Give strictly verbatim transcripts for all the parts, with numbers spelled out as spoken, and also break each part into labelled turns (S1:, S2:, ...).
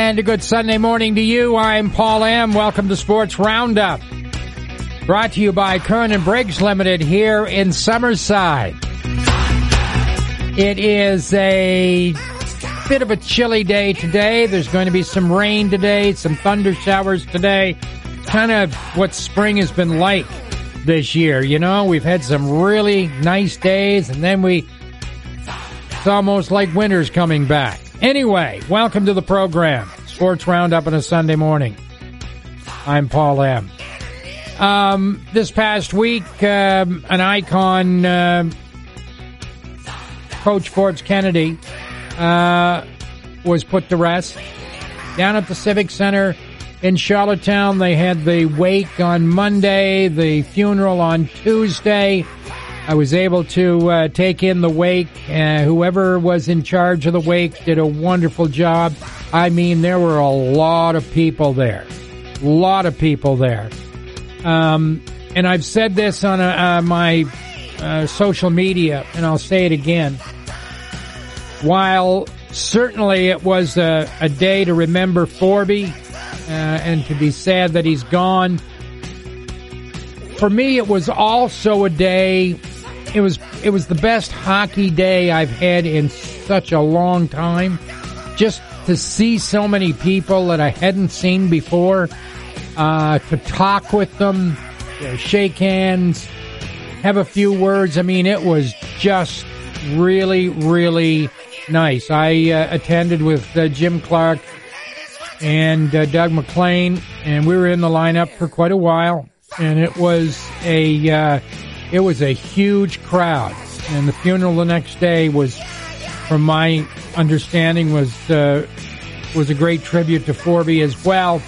S1: And a good Sunday morning to you. I'm Paul M. Welcome to Sports Roundup. Brought to you by Kern and Briggs Limited here in Summerside. It is a bit of a chilly day today. There's going to be some rain today, some thunder showers today. Kind of what spring has been like this year. You know, we've had some really nice days, and then we, it's almost like winter's coming back. Anyway, welcome to the program, Sports Roundup on a Sunday morning. I'm Paul M. Um, this past week, um, an icon, uh, Coach Forbes Kennedy, uh, was put to rest. Down at the Civic Center in Charlottetown, they had the wake on Monday, the funeral on Tuesday. I was able to uh, take in the wake. Uh, whoever was in charge of the wake did a wonderful job. I mean, there were a lot of people there. A lot of people there. Um, and I've said this on uh, uh, my uh, social media, and I'll say it again. While certainly it was a, a day to remember Forby uh, and to be sad that he's gone, for me it was also a day... It was it was the best hockey day I've had in such a long time. Just to see so many people that I hadn't seen before, uh, to talk with them, you know, shake hands, have a few words. I mean, it was just really, really nice. I uh, attended with uh, Jim Clark and uh, Doug McLean, and we were in the lineup for quite a while, and it was a... Uh, It was a huge crowd, and the funeral the next day was, from my understanding, was uh, was a great tribute to Forby as well.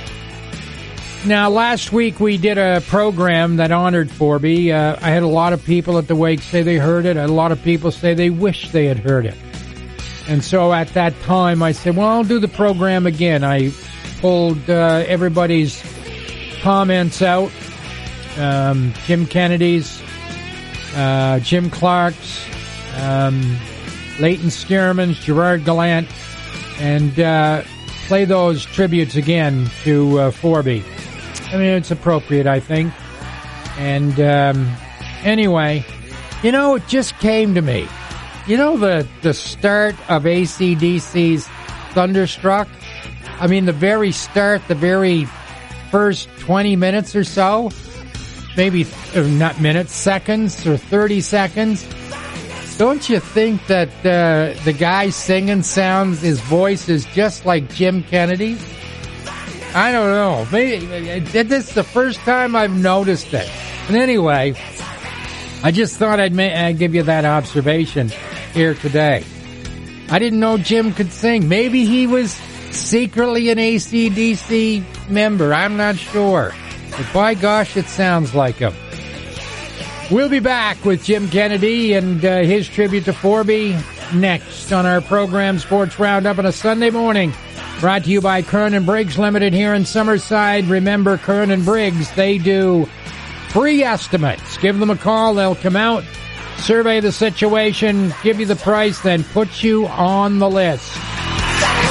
S1: Now, last week we did a program that honored Forby. Uh, I had a lot of people at the wake say they heard it. A lot of people say they wish they had heard it. And so at that time I said, well, I'll do the program again. I pulled uh, everybody's comments out. Um, Jim Kennedy's, uh, Jim Clark's, um, Leighton Stearman's, Gerard Gallant, and uh, play those tributes again to uh, Forby. I mean, it's appropriate, I think. And um, anyway, you know, it just came to me. You know the, the start of A C D C's Thunderstruck? I mean, the very start, the very first twenty minutes or so? Maybe, uh, not minutes, seconds or thirty seconds. Don't you think that uh, the guy singing sounds, his voice is just like Jim Kennedy's? I don't know. Maybe this is the first time I've noticed it. And anyway, I just thought I'd, ma- I'd give you that observation here today. I didn't know Jim could sing. Maybe he was secretly an A C D C member. I'm not sure. But by gosh, it sounds like him. We'll be back with Jim Kennedy and uh, his tribute to Forby next on our program, Sports Roundup on a Sunday morning. Brought to you by Kern and Briggs Limited here in Summerside. Remember, Kern and Briggs, they do free estimates. Give them a call. They'll come out, survey the situation, give you the price, then put you on the list.